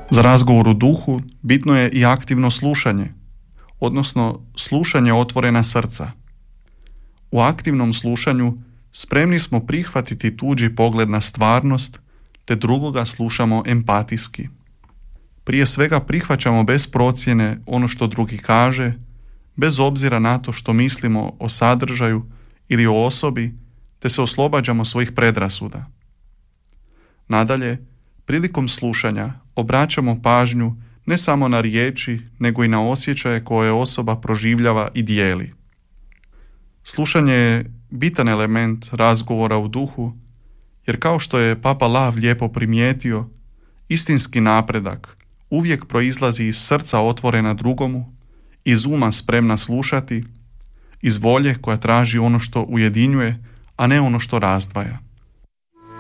Za razgovor u duhu bitno je i aktivno slušanje, odnosno slušanje otvorena srca. U aktivnom slušanju spremni smo prihvatiti tuđi pogled na stvarnost, te drugoga slušamo empatijski. Prije svega prihvaćamo bez procjene ono što drugi kaže, bez obzira na to što mislimo o sadržaju ili o osobi, te se oslobađamo svojih predrasuda. Nadalje, prilikom slušanja obraćamo pažnju ne samo na riječi, nego i na osjećaje koje osoba proživljava i dijeli. Slušanje je bitan element razgovora u duhu, jer kao što je Papa Lav lijepo primijetio, istinski napredak uvijek proizlazi iz srca otvorena drugomu, iz uma spremna slušati, iz volje koja traži ono što ujedinjuje, a ne ono što razdvaja.